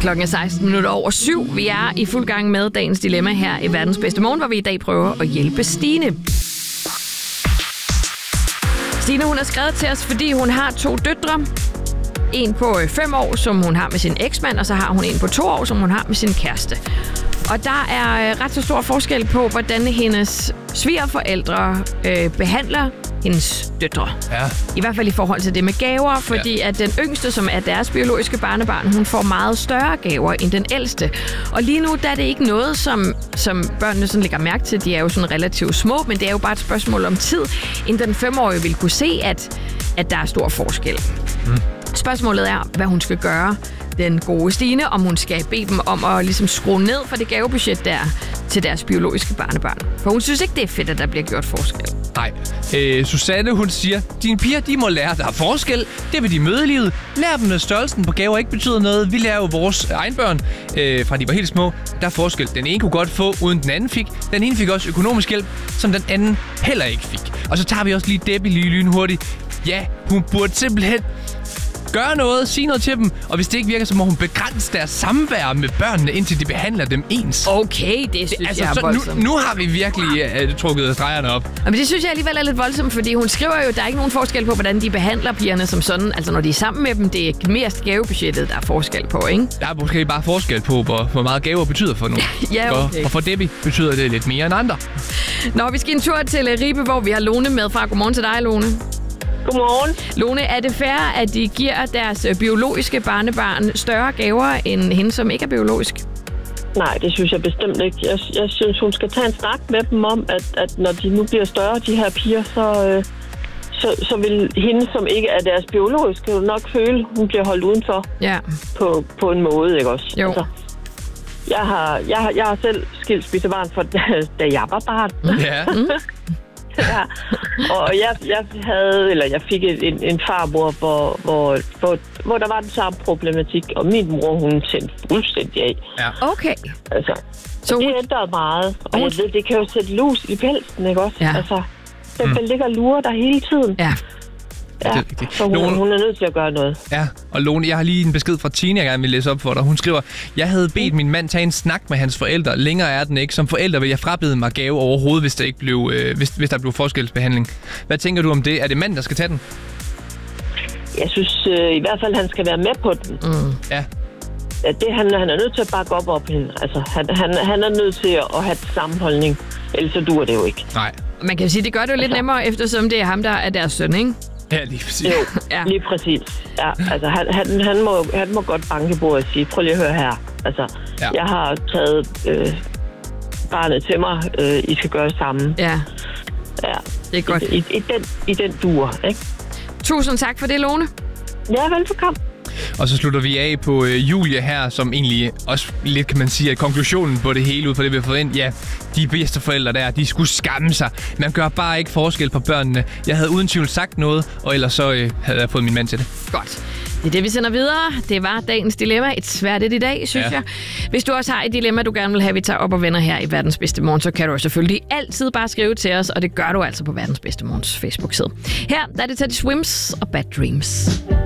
Klokken er 7:16. Vi er i fuld gang med dagens dilemma her i Verdens Bedste Morgen, hvor vi i dag prøver at hjælpe Stine. Stine, hun har skrevet til os, fordi hun har 2 døtre. En på 5 år, som hun har med sin eksmand, og så har hun en på 2 år, som hun har med sin kæreste. Og der er ret så stor forskel på, hvordan hendes svigerforældre behandler hendes døtre. Ja. I hvert fald i forhold til det med gaver, fordi at den yngste, som er deres biologiske barnebarn, hun får meget større gaver end den ældste. Og lige nu, der er det ikke noget, som børnene sådan lægger mærke til. De er jo sådan relativt små, men det er jo bare et spørgsmål om tid, inden den 5-årige vil kunne se, at der er stor forskel. Spørgsmålet er, hvad hun skal gøre, den gode Stine, om hun skal bede dem om at ligesom skrue ned for det gavebudget der til deres biologiske barnebarn. For hun synes ikke, det er fedt, at der bliver gjort forskel. Nej. Susanne, hun siger, dine piger, de må lære, der er forskel. Det vil de møde i livet. Lær dem, at størrelsen på gaver ikke betyder noget. Vi lærer jo vores egen børn, fra de var helt små. Der er forskel. Den ene kunne godt få, uden den anden fik. Den ene fik også økonomisk hjælp, som den anden heller ikke fik. Og så tager vi også lige Debbie lige lynhurtigt. Ja, hun burde simpelthen gøre noget, sige noget til dem, og hvis det ikke virker, så må hun begrænse deres samvær med børnene, indtil de behandler dem ens. Okay, det synes jeg er voldsomt. Nu har vi virkelig trukket stregerne op. Men det synes jeg alligevel er lidt voldsomt, fordi hun skriver jo, at der er ikke nogen forskel på, hvordan de behandler pigerne som sådan. Altså når de er sammen med dem, det er mest gavebudgettet, der er forskel på, ikke? Der er måske bare forskel på, hvor meget gaver betyder for nogen. Ja, okay. Og for Debbie betyder det lidt mere end andre. Nå, vi skal en tur til Ribe, hvor vi har Lone med fra. Godmorgen til dig, Lone. Godmorgen. Lone, er det fair, at de giver deres biologiske barnebarn større gaver end hende, som ikke er biologisk? Nej, det synes jeg bestemt ikke. Jeg synes, hun skal tage en snak med dem om, at når de nu bliver større, de her piger, så vil hende, som ikke er deres biologiske, jo nok føle, hun bliver holdt udenfor. Ja. På en måde, ikke også? Jo. Altså, jeg har selv skilsmissebarn for, da jeg var barn. Ja. Ja, og jeg fik en farmor, hvor der var den samme problematik, og min mor, hun sendte fuldstændig af. Ja. Okay. Altså, så det ændrede meget, og jeg ved, det kan jo sætte lus i pælsen, ikke også? Ja. Altså, den ligger og lurer der hele tiden. Ja. Ja, så hun er nødt til at gøre noget. Ja, og Lone, jeg har lige en besked fra Tina, jeg gerne vil læse op for dig. Hun skriver, jeg havde bedt min mand tage en snak med hans forældre. Længere er den ikke. Som forælder vil jeg frabede mig gave overhovedet, hvis der ikke blev, hvis der blev forskelsbehandling. Hvad tænker du om det? Er det manden, der skal tage den? Jeg synes i hvert fald, han skal være med på den. Ja. Han er nødt til at bakke op hende. Altså, han er nødt til at have sammenholdning. Ellers så duer det jo ikke. Nej. Man kan sige, det gør det jo lidt nemmere, eftersom det er ham, der er deres søn, ikke? Ja, lige præcis. Jo, Ja. lige præcis. Ja, altså, han må godt banke på og sige, prøv lige at høre her. Altså, Ja. jeg har taget barnet til mig. I skal gøre det samme. Ja, Ja. det er godt. I den duer, ikke? Tusind tak for det, Lone. Ja, velbekomme. Og så slutter vi af på Julie her, som egentlig også lidt, kan man sige, at konklusionen på det hele ud fra det, vi har fået ind. Ja, de bedste forældre der, de skulle skamme sig. Man gør bare ikke forskel på børnene. Jeg havde uden tvivl sagt noget, og ellers så havde jeg fået min mand til det. Godt. Det er det, vi sender videre. Det var dagens dilemma. Et svært i dag, synes jeg. Hvis du også har et dilemma, du gerne vil have, vi tager op og vender her i Verdens Bedste Morgen, så kan du selvfølgelig altid bare skrive til os, og det gør du altså på Verdens Bedste Morgens Facebook-side. Her der er det Teddy Swims og Bad Dreams.